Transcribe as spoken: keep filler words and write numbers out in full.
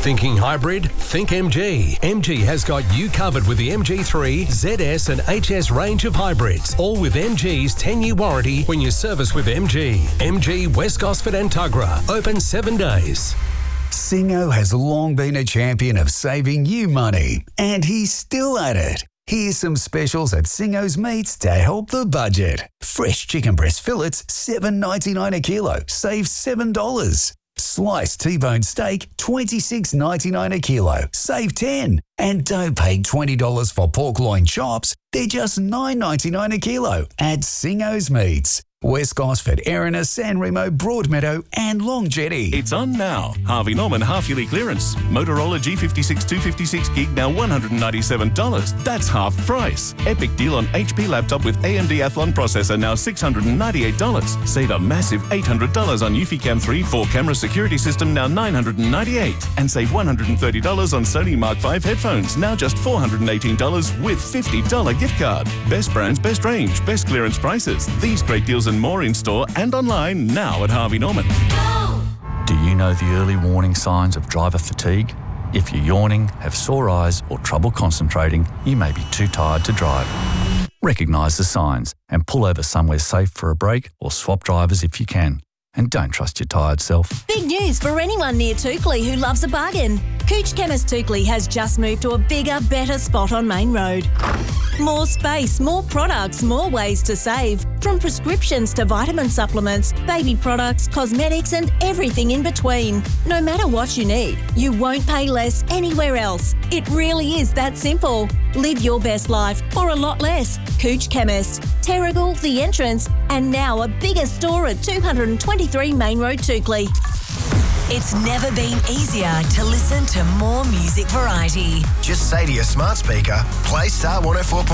Thinking hybrid? Think M G. M G has got you covered with the M G three, Z S and H S range of hybrids, all with M G's ten-year warranty when you service with M G. M G West Gosford and Tuggerah, open seven days. Singo has long been a champion of saving you money, and he's still at it. Here's some specials at Singo's Meats to help the budget. Fresh chicken breast fillets, seven dollars ninety-nine a kilo, save seven dollars. Sliced T-bone steak, twenty-six dollars ninety-nine a kilo, save ten dollars. And don't pay twenty dollars for pork loin chops, they're just nine dollars ninety-nine a kilo at Singo's Meats. West Gosford, Erina, San Remo, Broadmeadow and Long Jetty. It's on now. Harvey Norman half-yearly clearance. Motorola G fifty-six two fifty-six gig now one hundred ninety-seven dollars. That's half price. Epic deal on H P laptop with A M D Athlon processor now six hundred ninety-eight dollars. Save a massive eight hundred dollars on Eufy-Cam three four-camera security system now nine hundred ninety-eight dollars. And save one hundred thirty dollars on Sony Mark five headphones now just four hundred eighteen dollars with fifty dollars gift card. Best brands, best range, best clearance prices. These great deals and more in store and online now at Harvey Norman. Do you know the early warning signs of driver fatigue? If you're yawning, have sore eyes or trouble concentrating, you may be too tired to drive. Recognise the signs and pull over somewhere safe for a break or swap drivers if you can. And don't trust your tired self. Big news for anyone near Toukley who loves a bargain. Cooch Chemist Toukley has just moved to a bigger, better spot on Main Road. More space, more products, more ways to save. From prescriptions to vitamin supplements, baby products, cosmetics and everything in between. No matter what you need, you won't pay less anywhere else. It really is that simple. Live your best life for a lot less. Cooch Chemist, Terrigal, The Entrance, and now a bigger store at two twenty-three Main Road, Toukley. It's never been easier to listen to more music variety. Just say to your smart speaker, play Star one oh four point